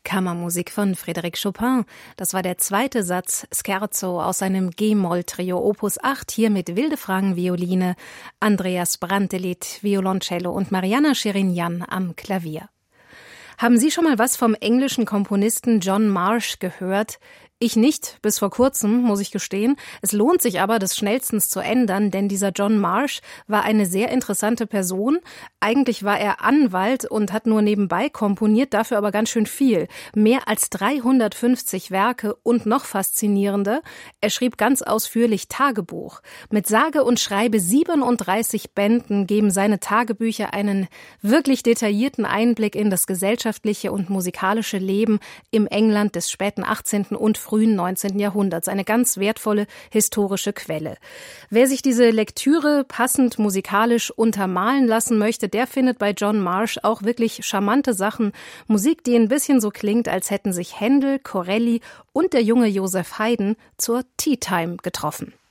Kammermusik von Frédéric Chopin. Das war der zweite Satz Scherzo aus seinem G-Moll-Trio Opus 8, hier mit Wildefrangen Violine, Andreas Brantelid Violoncello und Marianna Shirinyan am Klavier. Haben Sie schon mal was vom englischen Komponisten John Marsh gehört? Ich nicht, bis vor kurzem, muss ich gestehen. Es lohnt sich aber, das schnellstens zu ändern, denn dieser John Marsh war eine sehr interessante Person. Eigentlich war er Anwalt und hat nur nebenbei komponiert, dafür aber ganz schön viel. Mehr als 350 Werke und noch faszinierender, er schrieb ganz ausführlich Tagebuch. Mit sage und schreibe 37 Bänden geben seine Tagebücher einen wirklich detaillierten Einblick in das gesellschaftliche und musikalische Leben im England des späten 18. und frühen 19. Jahrhunderts. Eine ganz wertvolle historische Quelle. Wer sich diese Lektüre passend musikalisch untermalen lassen möchte, der findet bei John Marsh auch wirklich charmante Sachen. Musik, die ein bisschen so klingt, als hätten sich Händel, Corelli und der junge Joseph Haydn zur Tea Time getroffen.